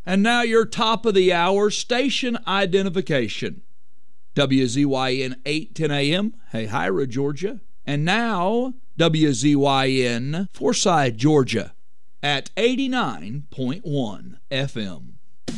And now your top of the hour station identification. WZYN 810 AM, Hey Hira, Georgia. And now WZYN Forsyth, Georgia at 89.1 FM.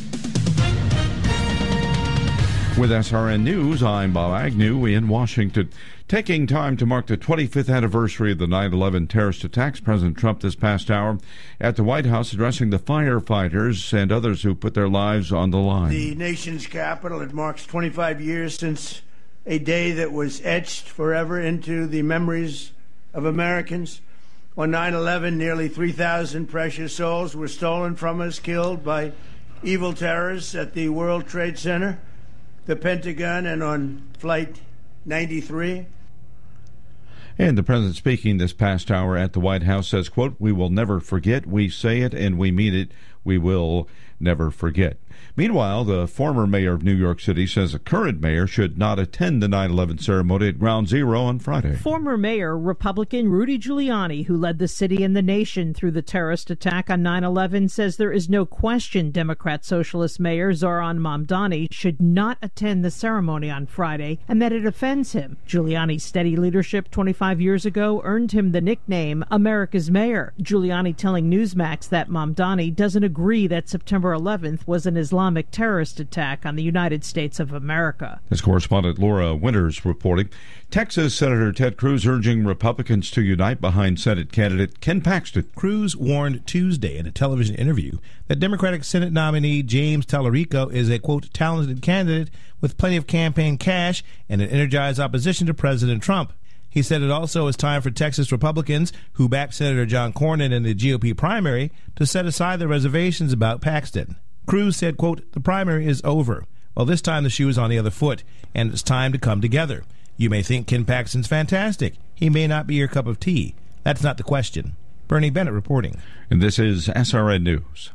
With SRN News, I'm Bob Agnew in Washington. Taking time to mark the 25th anniversary of the 9/11 terrorist attacks, President Trump this past hour at the White House addressing the firefighters and others who put their lives on the line. The nation's capital, it marks 25 years since a day that was etched forever into the memories of Americans. On 9/11, nearly 3,000 precious souls were stolen from us, killed by evil terrorists at the World Trade Center, the Pentagon, and on Flight 93. And the president speaking this past hour at the White House says, quote, "We will never forget. We say it and we mean it. We will never forget." Meanwhile, the former mayor of New York City says a current mayor should not attend the 9/11 ceremony at Ground Zero on Friday. Former Mayor Republican Rudy Giuliani, who led the city and the nation through the terrorist attack on 9/11, says there is no question Democrat Socialist Mayor Zoran Mamdani should not attend the ceremony on Friday and that it offends him. Giuliani's steady leadership 25 years ago earned him the nickname America's Mayor. Giuliani telling Newsmax that Mamdani doesn't agree that September 11th was an Islamic terrorist attack on the United States of America. As correspondent Laura Winters reporting, Texas Senator Ted Cruz urging Republicans to unite behind Senate candidate Ken Paxton. Cruz warned Tuesday in a television interview that Democratic Senate nominee James Tallarico is a, quote, talented candidate with plenty of campaign cash and an energized opposition to President Trump. He said it also is time for Texas Republicans who backed Senator John Cornyn in the GOP primary to set aside their reservations about Paxton. Cruz said, quote, "The primary is over. Well, this time the shoe is on the other foot, and it's time to come together. You may think Ken Paxton's fantastic. He may not be your cup of tea. That's not the question." Bernie Bennett reporting. And this is SRN News.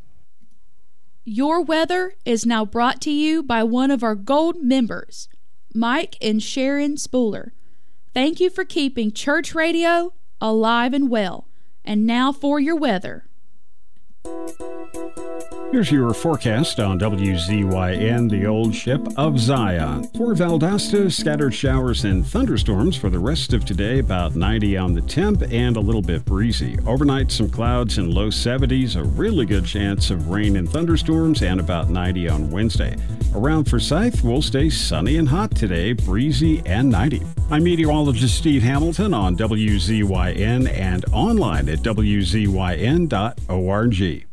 Your weather is now brought to you by one of our gold members, Mike and Sharon Spooler. Thank you for keeping church radio alive and well. And now for your weather. Here's your forecast on WZYN, the old ship of Zion. For Valdosta, scattered showers and thunderstorms for the rest of today, about 90 on the temp and a little bit breezy. Overnight, some clouds and low 70s, a really good chance of rain and thunderstorms, and about 90 on Wednesday. Around Forsyth, we'll stay sunny and hot today, breezy and 90. I'm meteorologist Steve Hamilton on WZYN and online at WZYN.org.